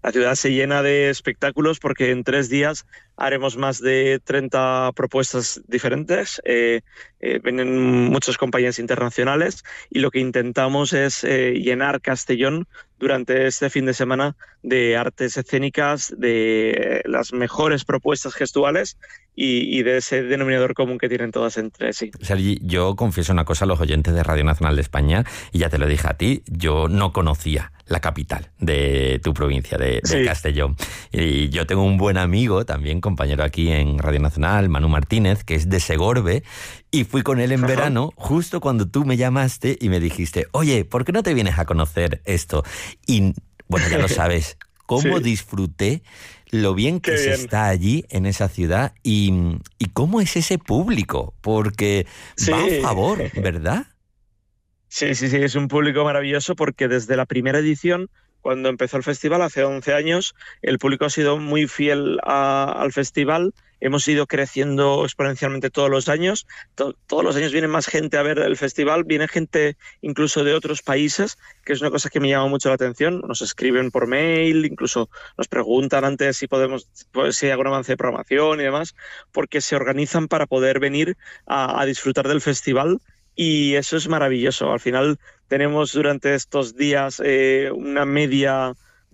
La ciudad se llena de espectáculos porque en 3 días haremos más de 30 propuestas diferentes. Vienen muchas compañías internacionales y lo que intentamos es llenar Castellón durante este fin de semana de artes escénicas, de las mejores propuestas gestuales y de ese denominador común que tienen todas entre sí. Sergi, yo confieso una cosa a los oyentes de Radio Nacional de España, y ya te lo dije a ti, yo no conocía la capital de tu provincia, de Castellón. Y yo tengo un buen amigo, también compañero aquí en Radio Nacional, Manu Martínez, que es de Segorbe, y fui con él en verano, justo cuando tú me llamaste y me dijiste, oye, ¿por qué no te vienes a conocer esto? Y bueno, ya lo sabes, cómo disfruté lo bien que se está allí en esa ciudad y cómo es ese público, porque va a favor, ¿verdad? Sí, es un público maravilloso porque desde la primera edición, cuando empezó el festival, hace 11 años, el público ha sido muy fiel al festival. Hemos ido creciendo exponencialmente todos los años. Todos los años viene más gente a ver el festival, viene gente incluso de otros países, que es una cosa que me llama mucho la atención. Nos escriben por mail, incluso nos preguntan antes si hay algún avance de programación y demás, porque se organizan para poder venir a disfrutar del festival. Y eso es maravilloso. Al final tenemos durante estos días una media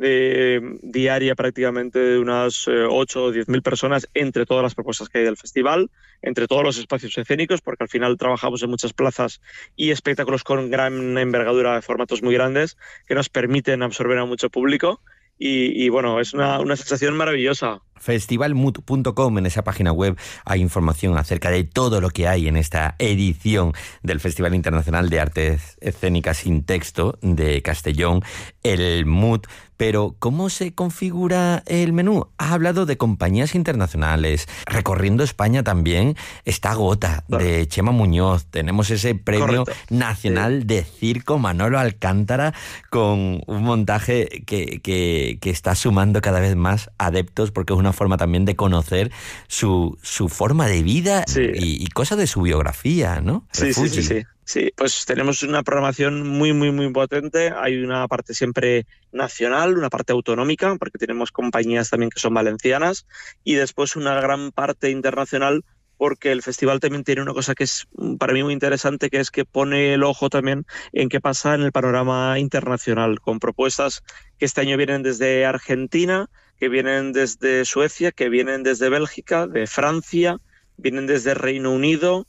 diaria prácticamente de unas 8 o 10.000 personas entre todas las propuestas que hay del festival, entre todos los espacios escénicos, porque al final trabajamos en muchas plazas y espectáculos con gran envergadura de formatos muy grandes que nos permiten absorber a mucho público. Y bueno, es una sensación maravillosa. Festivalmood.com, en esa página web hay información acerca de todo lo que hay en esta edición del Festival Internacional de Artes Escénicas sin Texto de Castellón, el Mood. Pero, ¿cómo se configura el menú? Has hablado de compañías internacionales. Recorriendo España también está Gota, de Chema Muñoz. Tenemos ese premio nacional de circo Manolo Alcántara, con un montaje que está sumando cada vez más adeptos, porque es una forma también de conocer su forma de vida y cosas de su biografía, ¿no? Sí, pues tenemos una programación muy, muy, muy potente. Hay una parte siempre nacional, una parte autonómica, porque tenemos compañías también que son valencianas, y después una gran parte internacional, porque el festival también tiene una cosa que es para mí muy interesante, que es que pone el ojo también en qué pasa en el panorama internacional, con propuestas que este año vienen desde Argentina, que vienen desde Suecia, que vienen desde Bélgica, de Francia, vienen desde Reino Unido.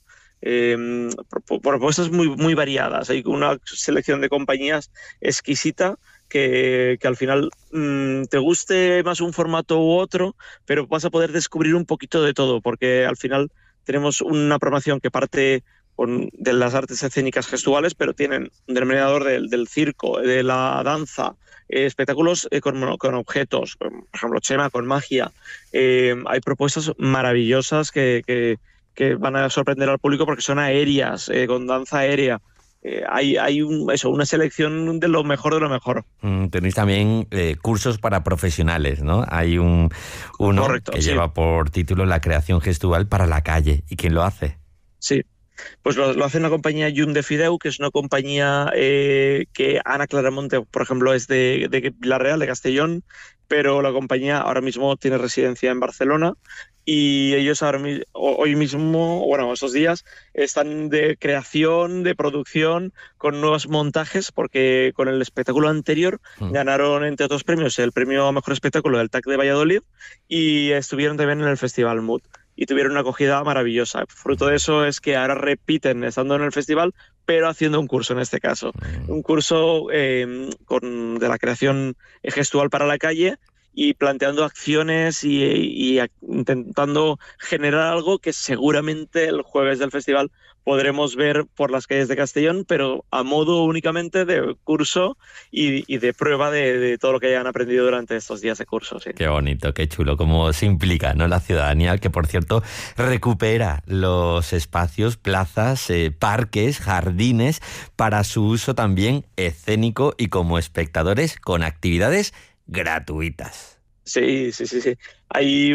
Propuestas muy, muy variadas. Hay una selección de compañías exquisita que al final te guste más un formato u otro, pero vas a poder descubrir un poquito de todo, porque al final tenemos una programación que parte de las artes escénicas gestuales, pero tienen un denominador del circo, de la danza, espectáculos con objetos, por ejemplo Chema con magia. Hay propuestas maravillosas que van a sorprender al público porque son aéreas, con danza aérea. Hay una selección de lo mejor de lo mejor. Tenéis también cursos para profesionales, ¿no? Hay uno que lleva por título La creación gestual para la calle. ¿Y quién lo hace? Sí, pues lo hace una compañía Yun de Fideu, que es una compañía que Ana Claramonte, por ejemplo, es de Villarreal, de Castellón, pero la compañía ahora mismo tiene residencia en Barcelona. Y ellos hoy mismo, estos días, están de creación, de producción, con nuevos montajes, porque con el espectáculo anterior ganaron, entre otros premios, el premio a Mejor Espectáculo del TAC de Valladolid, y estuvieron también en el Festival Mood, y tuvieron una acogida maravillosa. Fruto de eso es que ahora repiten estando en el festival, pero haciendo un curso en este caso. Un curso de la creación gestual para la calle, y planteando acciones y intentando generar algo que seguramente el jueves del festival podremos ver por las calles de Castellón, pero a modo únicamente de curso y de prueba de todo lo que hayan aprendido durante estos días de curso. Sí. Qué bonito, qué chulo, cómo se implica, ¿no?, la ciudadanía, que por cierto recupera los espacios, plazas, parques, jardines, para su uso también escénico y como espectadores, con actividades gratuitas. Sí. Hay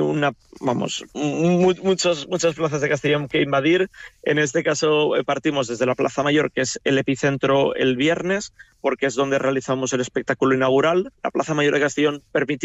muchas plazas de Castellón que invadir. En este caso partimos desde la Plaza Mayor, que es el epicentro, el viernes, porque es donde realizamos el espectáculo inaugural. La Plaza Mayor de Castellón permite